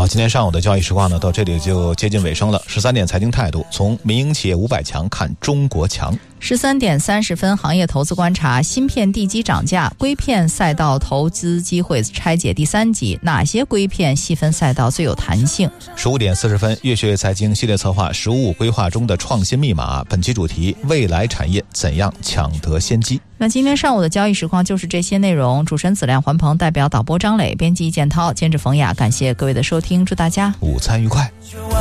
今天上午的交易时况呢，到这里就接近尾声了。13点财经态度，从民营企业500强看中国强。 13点30分，行业投资观察：芯片地基涨价，硅片赛道投资机会拆解第3集，哪些硅片细分赛道最有弹性 ？15点40分，月学财经系列策划“15规划中的创新密码”，本期主题：未来产业怎样抢得先机。 那今天上午的交易实况就是这些内容。主持人子亮、环鹏，代表导播张磊，编辑建涛，监制冯雅，感谢各位的收听，祝大家午餐愉快。